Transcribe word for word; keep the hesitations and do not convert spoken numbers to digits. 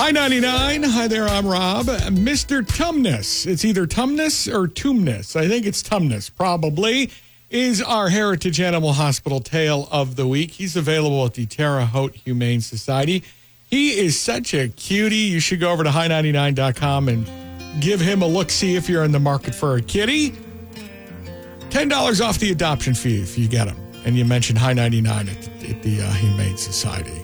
Hi ninety-nine. Hi there, I'm Rob. Mister Tumnus. It's either Tumnus or Tumnus. I think it's Tumnus, probably, is our Heritage Animal Hospital tale of the week. He's available at the Terre Haute Humane Society. He is such a cutie. You should go over to hi ninety-nine dot com and give him a look-see if you're in the market for a kitty. ten dollars off the adoption fee if you get him. And you mention Hi ninety-nine at, at the uh, Humane Society.